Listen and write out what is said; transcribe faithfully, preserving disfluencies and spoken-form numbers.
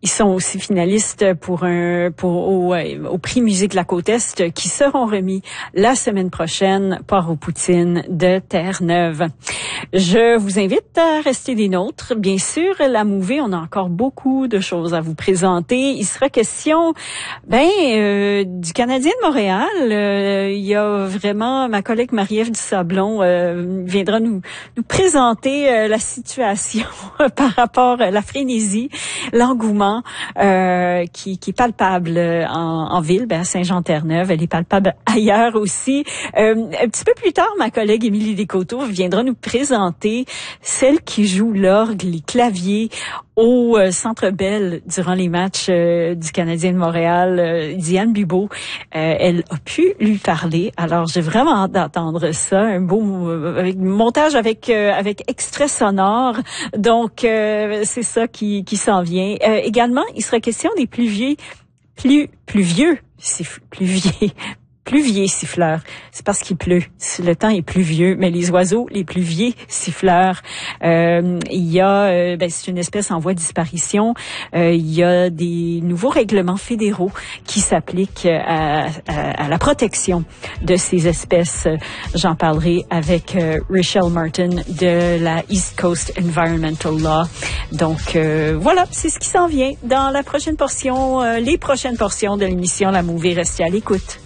Ils sont aussi finalistes pour un pour au, au prix Musique de la Côte-Est qui seront remis la semaine prochaine par aux Poutines de Terre-Neuve. Je vous invite à rester des nôtres. Bien sûr, la Mouvée, on a encore beaucoup de choses à vous présenter. Il sera question, ben, euh, du Canadien de Montréal. Euh, il y a vraiment ma collègue Marie-Ève Dusablon euh, viendra nous nous présenter euh, la situation par rapport à la frénésie, l'engouement euh, qui, qui est palpable en, en ville, ben à Saint-Jean-Terre-Neuve. Elle est palpable ailleurs aussi. Euh, un petit peu plus tard, ma collègue Émilie Descoteaux viendra nous présenter celle qui joue l'orgue, les claviers au euh, Centre Bell durant les matchs euh, du Canadien de Montréal, euh, Diane Bibeau. Euh, elle a pu lui parler. Alors, j'ai vraiment hâte d'entendre ça. Un beau euh, avec, montage avec euh, avec extrait sonore. Donc, euh, c'est ça qui, qui s'en vient. Euh, également, il sera question des pluviers, plus, plus vieux, siff, pluviers. Pluviers siffleurs, c'est parce qu'il pleut. Le temps est pluvieux, mais les oiseaux, les pluviers siffleurs, euh, il y a, euh, ben, c'est une espèce en voie de disparition. Euh, il y a des nouveaux règlements fédéraux qui s'appliquent à, à, à la protection de ces espèces. J'en parlerai avec euh, Rachel Martin de la East Coast Environmental Law. Donc euh, voilà, c'est ce qui s'en vient dans la prochaine portion, euh, les prochaines portions de l'émission La Mouvée. Restez à l'écoute.